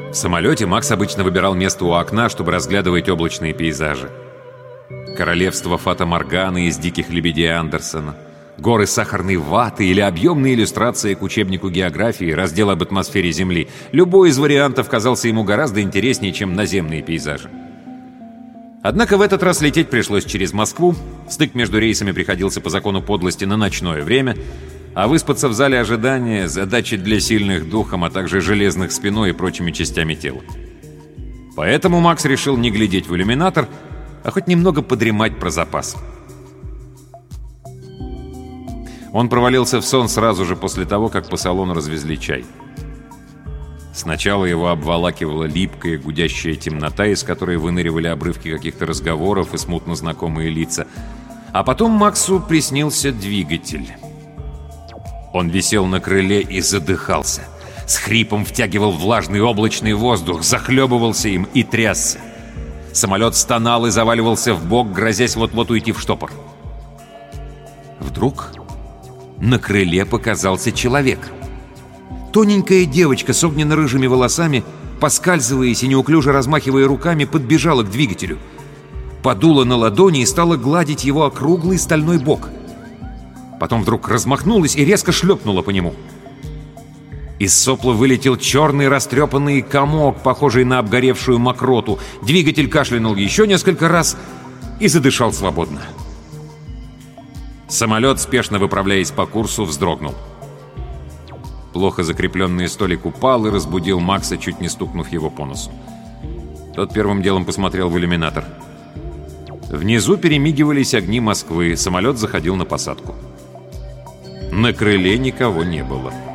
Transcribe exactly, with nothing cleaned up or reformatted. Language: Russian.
В самолете Макс обычно выбирал место у окна, чтобы разглядывать облачные пейзажи. Королевство Фата-Морганы из «Диких лебедей» Андерсона, горы сахарной ваты или объемные иллюстрации к учебнику географии, раздел об атмосфере Земли. Любой из вариантов казался ему гораздо интереснее, чем наземные пейзажи. Однако в этот раз лететь пришлось через Москву, стык между рейсами приходился по закону подлости на ночное время, а выспаться в зале ожидания — задача для сильных духом, а также железных спиной и прочими частями тела. Поэтому Макс решил не глядеть в иллюминатор, а хоть немного подремать про запас. Он провалился в сон сразу же после того, как по салону развезли чай. Сначала его обволакивала липкая, гудящая темнота, из которой выныривали обрывки каких-то разговоров и смутно знакомые лица. А потом Максу приснился двигатель. Он висел на крыле и задыхался. С хрипом втягивал влажный облачный воздух, захлебывался им и трясся. Самолет стонал и заваливался в бок, грозясь вот-вот уйти в штопор. Вдруг на крыле показался человек. Тоненькая девочка с огненно-рыжими волосами, поскальзываясь и неуклюже размахивая руками, подбежала к двигателю. Подула на ладони и стала гладить его округлый стальной бок. Потом вдруг размахнулась и резко шлепнула по нему. Из сопла вылетел черный растрепанный комок, похожий на обгоревшую мокроту. Двигатель кашлянул еще несколько раз и задышал свободно. Самолет, спешно выправляясь по курсу, вздрогнул. Плохо закрепленный столик упал и разбудил Макса, чуть не стукнув его по носу. Тот первым делом посмотрел в иллюминатор. Внизу перемигивались огни Москвы, самолет заходил на посадку. На крыле никого не было.